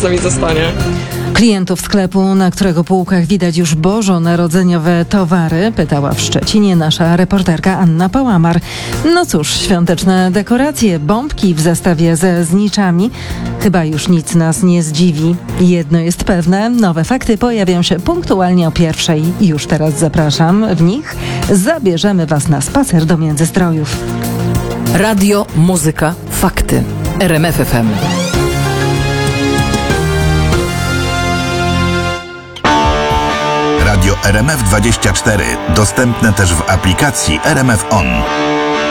z nami zostanie. Klientów sklepu, na którego półkach widać już bożonarodzeniowe towary, pytała w Szczecinie nasza reporterka Anna Pałamar. No cóż, świąteczne dekoracje, bombki w zestawie ze zniczami. Chyba już nic nas nie zdziwi. Jedno jest pewne, nowe fakty pojawią się punktualnie o 1:00. Już teraz zapraszam. W nich zabierzemy Was na spacer do Międzystrojów. Radio, muzyka, fakty. RMF FM. Radio RMF24. Dostępne też w aplikacji RMF On.